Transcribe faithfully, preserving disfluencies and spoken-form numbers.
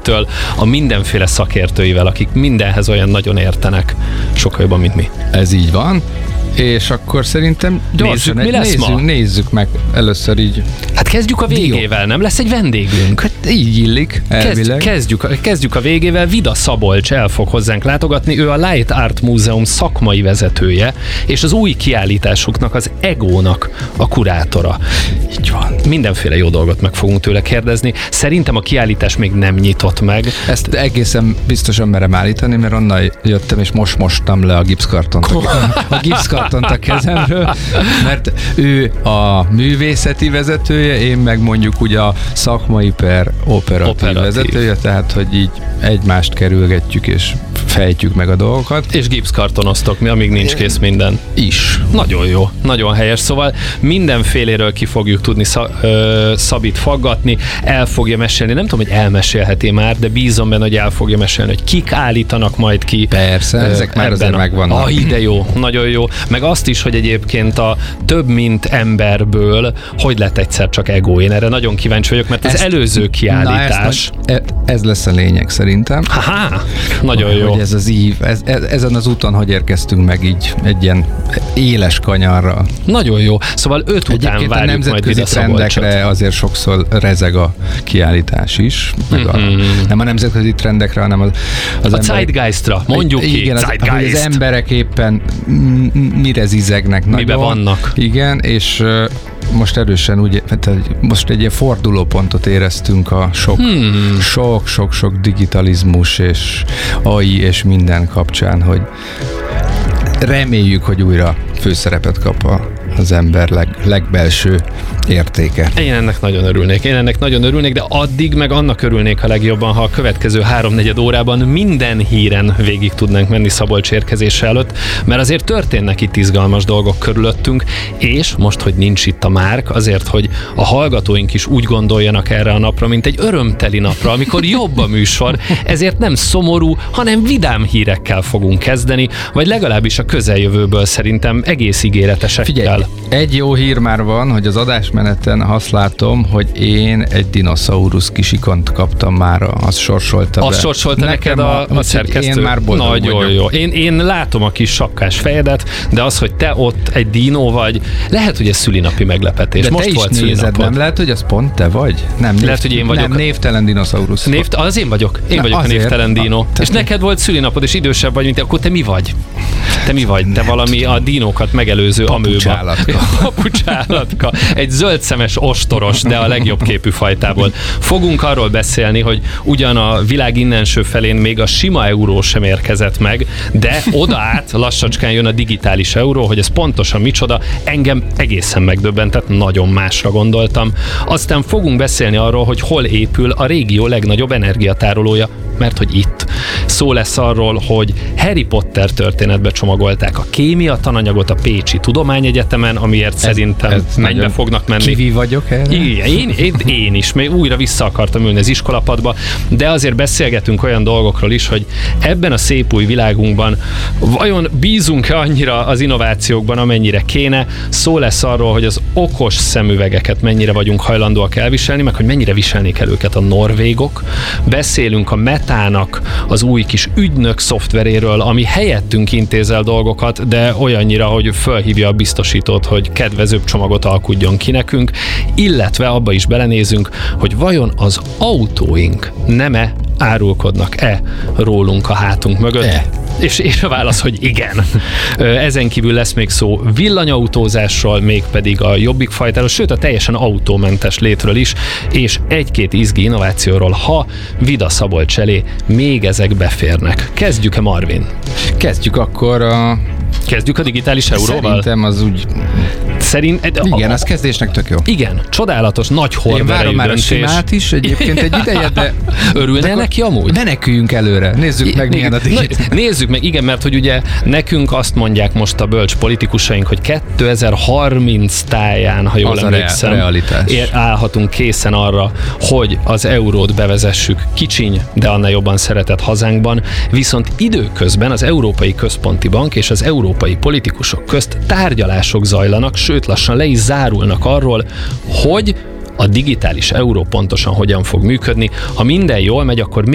Től a mindenféle szakértőivel, akik mindenhez olyan nagyon értenek, sokkal jobban, mint mi. Ez így van. És akkor szerintem gyorsan nézzük, mi lesz nézzük, ma? nézzük meg először így. Hát kezdjük a végével, nem lesz egy vendégünk? Hát így illik, elvileg. Kezd, kezdjük, kezdjük a végével. Vida Szabolcs el fog hozzánk látogatni, ő a Light Art Múzeum szakmai vezetője, és az új kiállításuknak, az Egónak a kurátora. Így van. Mindenféle jó dolgot meg fogunk tőle kérdezni. Szerintem a kiállítás még nem nyitott meg. Ezt egészen biztosan merem állítani, mert onnan jöttem, és most mostam le a gipszkartont. A gipszkartont a kezemről, mert ő a művészeti vezetője, én meg mondjuk ugye a szakmai per operatív, operatív vezetője, tehát hogy így egymást kerülgetjük és fejtjük meg a dolgokat. És gipszkartonoztok mi, amíg nincs kész minden. Is. Nagyon jó, nagyon helyes. Szóval mindenféléről ki fogjuk tudni Sz- ö, Szabit faggatni, el fogja mesélni, nem tudom, hogy elmesélheti már, de bízom benne, hogy el fogja mesélni, hogy kik állítanak majd ki. Persze, ezek már azért a... megvannak. Ah, ide jó, nagyon jó. Meg azt is, hogy egyébként a több mint emberből hogy lett egyszer csak Ego. Én erre nagyon kíváncsi vagyok, mert az ezt, előző kiállítás... Na ezt, ez lesz a lényeg szerintem. Haha, nagyon jó. Hogy ez az ív, ez, ez, ezen az úton hogy érkeztünk meg így egy ilyen éles kanyarra. Nagyon jó. Szóval öt után egyébként várjuk a nemzetközi majd Vida trendekre Szabolcsot. azért sokszor rezeg a kiállítás is. Meg a, mm-hmm. Nem a nemzetközi trendekre, hanem az, az a emberek, Zeitgeistra, mondjuk ki. Igen, az, hogy az emberek éppen mire zizegnek nagyon. Mibe vannak. Igen, és most erősen úgy, most egy ilyen fordulópontot éreztünk a sok, hmm. sok, sok, sok digitalizmus és á i és minden kapcsán, hogy reméljük, hogy újra főszerepet kap a az ember leg, legbelső értéke. Én ennek nagyon örülnék. Én ennek nagyon örülnék, de addig meg annak örülnék a legjobban, ha a következő háromnegyed órában minden híren végig tudnánk menni Szabolcs érkezése előtt, mert azért történnek itt izgalmas dolgok körülöttünk, és most, hogy nincs itt a Márk, azért, hogy a hallgatóink is úgy gondoljanak erre a napra, mint egy örömteli napra, amikor jobb a műsor, ezért nem szomorú, hanem vidám hírekkel fogunk kezdeni, vagy legalábbis a közeljövőből szerintem egész ígéretesekkel. Figyelj, egy jó hír már van, hogy az adásmeneten azt látom, hogy én egy dinoszaurusz kisikont kaptam már, azt sorsolta be. Azt sorsolta neked a, a, a szerkesztő? Én már boldog Nagyon vagyok. jó. Én, én látom a kis sapkás fejedet, de az, hogy te ott egy dinó vagy, lehet, hogy ez szülinapi meglepetés. De most te is volt nézed, szülinapod. nem lehet, hogy az pont te vagy? Nem, név, lehet, hogy én vagyok. Nem, névtelen dinoszaurusz. Név, az én vagyok. Én Na, vagyok azért. a névtelen dino. A, és neked volt szülinapod, és idősebb vagy, mint te, akkor te mi vagy? Te mi vagy? Te valami a dinókat megelőző amőba. Papucsállatka. Egy zöldszemes ostoros, de a legjobb képű fajtából. Fogunk arról beszélni, hogy ugyan a világ innenső felén még a sima euró sem érkezett meg, de oda át lassacskán jön a digitális euró, hogy ez pontosan micsoda, engem egészen megdöbbentett, nagyon másra gondoltam. Aztán fogunk beszélni arról, hogy hol épül a régió legnagyobb energiatárolója, mert hogy itt. Szó lesz arról, hogy Harry Potter történetbe csomagolták a kémia tananyagot a Pécsi Tudományegyetemen, amiért ez, szerintem ez mennybe fognak menni. Kivi vagyok erre? Igen, én, én, én is, még újra vissza akartam ülni az iskolapadba, de azért beszélgetünk olyan dolgokról is, hogy ebben a szép új világunkban vajon bízunk-e annyira az innovációkban, amennyire kéne. Szó lesz arról, hogy az okos szemüvegeket mennyire vagyunk hajlandóak elviselni, meg hogy mennyire viselnék el őket a norvégok. Beszélünk a Metának az új kis ügynök szoftveréről, ami helyettünk intézel dolgokat, de olyannyira, hogy fölhívja a biztosítót, hogy kedvezőbb csomagot alkudjon ki nekünk, illetve abba is belenézünk, hogy vajon az autóink nem-e árulkodnak-e rólunk a hátunk mögött? E. És, és a válasz, hogy igen. Ezen kívül lesz még szó villanyautózásról, mégpedig a jobbik fajtáról, sőt a teljesen autómentes létről is, és egy-két izgi innovációról, ha Vida Szabolcs elé még ezek beférnek. Kezdjük-e, Marvin? Kezdjük akkor a... Kezdjük a digitális euróval? Szerintem az úgy... Szerint... Igen, az kezdésnek tök jó. Igen, csodálatos, nagy horderejű döntés. Én várom már a simát is egyébként egy ideje, de... Örülnél neki amúgy? Meneküljünk előre, nézzük meg milyen a digit. Nézzük meg, igen, mert hogy ugye nekünk azt mondják most a bölcs politikusaink, hogy kétezer-harminc táján, ha jól az emlékszem, realitás. állhatunk készen arra, hogy az eurót bevezessük kicsiny, de annál jobban szeretett hazánkban, viszont időközben az Európai Központi Bank és az európai politikusok közt tárgyalások zajlanak, sőt lassan le is zárulnak arról, hogy a digitális euró pontosan hogyan fog működni. Ha minden jól megy, akkor